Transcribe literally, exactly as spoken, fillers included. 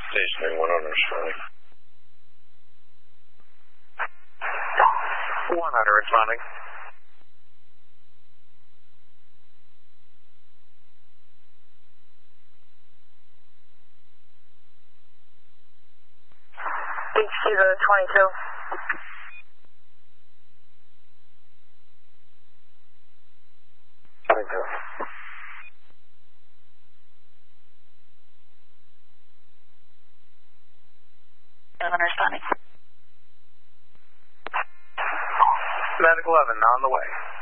Stationary one hundred responding. one hundred responding. Beach Kilo twenty-two. twenty-two. eleven responding. Medic eleven, on the way.